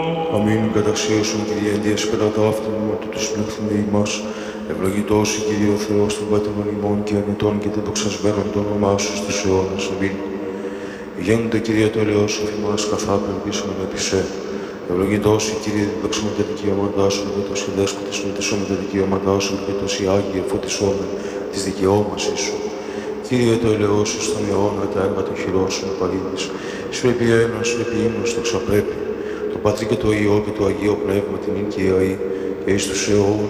Αμήν καταξίωσον, Κύριε, εντίας πέρα τα αυτήν μου του τους πνεύθυνε ημάς. Ευλογητός η Κύριε ο Θεός των πατρών ημών και ανετών και τεδοξασμένων το όνομά σου στους αιώνας. Αμήν. Γέννοντα, Κύριε, το ελαιός σου θυμάς καθάπου ελπίσαμε επί σε. Ευλογητός η Κύριε, διδοξούμε τα δικαιώματά σου, ευλογητός και δέσποτες μετεσόμε τα δικαιώματά σου, ευλογητός η Άγιε φωτισόμε της δικαιώμασης σου. Κύριε, το ελαιός σου στον αιώνα, τα έργα των χειρών σου με παρήδεις. Σου επί ένα, σου επί ύμνος, το ξαπρέπει. Το Πατρί και το Υιό και το Αγίο Πνεύμα την και η και εις τους αιώνας